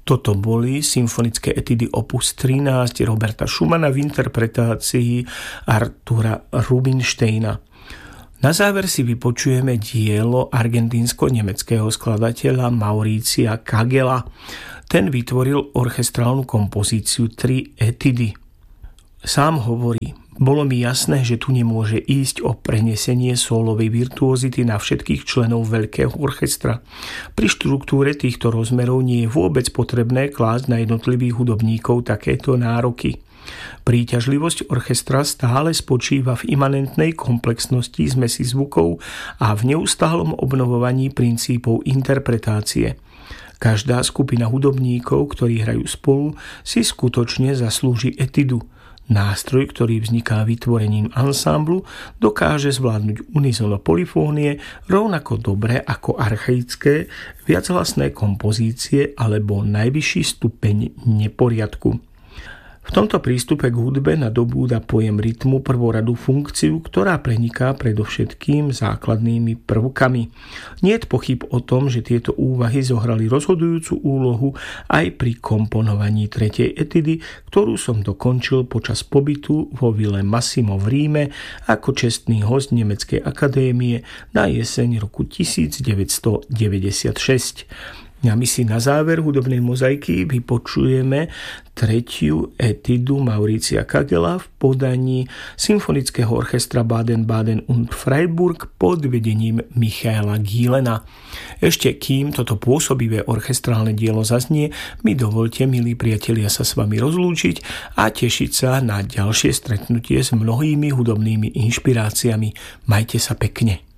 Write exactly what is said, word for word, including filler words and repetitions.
Toto boli symfonické etidy opus trinásť Roberta Schumana v interpretácii Artura Rubinsteina. Na záver si vypočujeme dielo argentínsko-nemeckého skladateľa Mauricia Kagela. Ten vytvoril orchestrálnu kompozíciu tri etidy. Sám hovorí: bolo mi jasné, že tu nemôže ísť o prenesenie sólovej virtuozity na všetkých členov veľkého orchestra. Pri štruktúre týchto rozmerov nie je vôbec potrebné klásť na jednotlivých hudobníkov takéto nároky. Príťažlivosť orchestra stále spočíva v imanentnej komplexnosti zmesi zvukov a v neustálom obnovovaní princípov interpretácie. Každá skupina hudobníkov, ktorí hrajú spolu, si skutočne zaslúži etidu. Nástroj, ktorý vzniká vytvorením ansámblu, dokáže zvládnuť unizono polifónie rovnako dobre ako archaické viachlasné kompozície alebo najvyšší stupeň neporiadku. V tomto prístupe k hudbe nadobúda pojem rytmu prvoradú funkciu, ktorá preniká predovšetkým základnými prvkami. Niet pochyb o tom, že tieto úvahy zohrali rozhodujúcu úlohu aj pri komponovaní tretej etidy, ktorú som dokončil počas pobytu vo Ville Massimo v Ríme ako čestný host Nemeckej akadémie na jeseň roku devätnásťstodeväťdesiatšesť. A my si na záver hudobnej mozaiky vypočujeme tretiu etidu Mauricia Kagela v podaní Symfonického orchestra Baden-Baden und Freiburg pod vedením Michaela Gielena. Ešte kým toto pôsobivé orchestrálne dielo zaznie, mi dovolte, milí priatelia, sa s vami rozlúčiť a tešiť sa na ďalšie stretnutie s mnohými hudobnými inšpiráciami. Majte sa pekne.